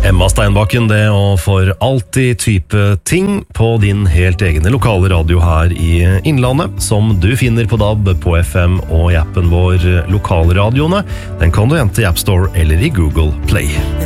Emma Steinbakken det, og for alltid type ting på din helt egne lokale radio her i Innlandet, som du finner på DAB, på FM og i appen vår Lokalradioene. Den kan du hente i App Store eller i Google Play.